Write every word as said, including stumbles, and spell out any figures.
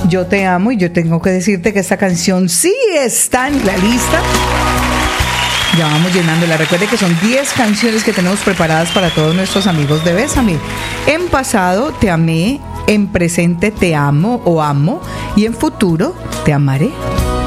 Yo te amo, y yo tengo que decirte que esta canción sí está en la lista. Ya vamos llenándola. Recuerde que son diez canciones que tenemos preparadas para todos nuestros amigos de Bésame. En pasado te amé, en presente te amo o amo, y en futuro te amaré.